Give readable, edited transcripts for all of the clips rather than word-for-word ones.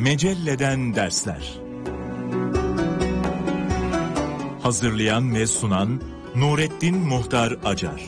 Mecelleden dersler. Hazırlayan ve sunan Nurettin Muhtar Acar.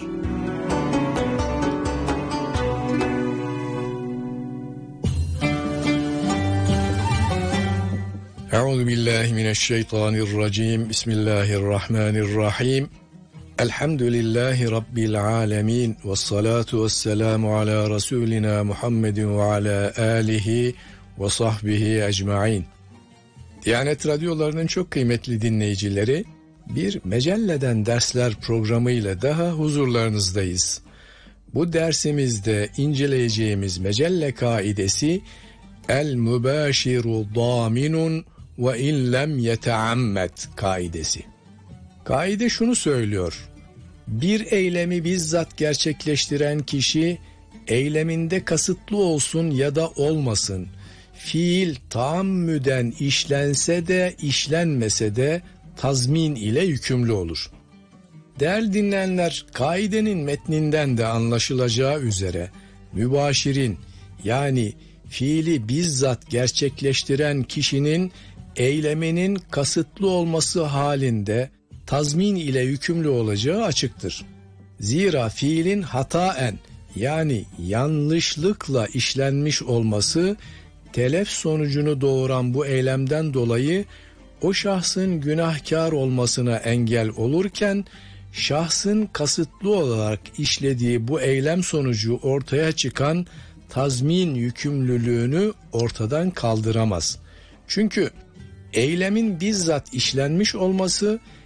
Euzubillahimineşşeytanirracim. Bismillahirrahmanirrahim. Elhamdülillahi Rabbil alemin. Vessalatu vesselamu ala Resulina Muhammedin ve ala alihi ve sahbihi ecmain. Diyanet radyolarının çok kıymetli dinleyicileri, bir Mecelleden Dersler programıyla daha huzurlarınızdayız. Bu dersimizde inceleyeceğimiz mecelle kaidesi El-mübâşiru dâminun ve in lem yeteammed kaidesi. Kaide şunu söylüyor: bir eylemi bizzat gerçekleştiren kişi, eyleminde kasıtlı olsun ya da olmasın, fiil taammüden işlense de işlenmese de tazmin ile yükümlü olur. Değerli dinleyenler, kaidenin metninden de anlaşılacağı üzere mübaşirin, yani fiili bizzat gerçekleştiren kişinin eyleminin kasıtlı olması halinde tazmin ile yükümlü olacağı açıktır. Zira fiilin hataen, yani yanlışlıkla işlenmiş olması telef sonucunu doğuran bu eylemden dolayı o şahsın günahkar olmasına engel olurken, şahsın kasıtlı olarak işlediği bu eylem sonucu ortaya çıkan tazmin yükümlülüğünü ortadan kaldıramaz. Çünkü eylemin bizzat işlenmiş olması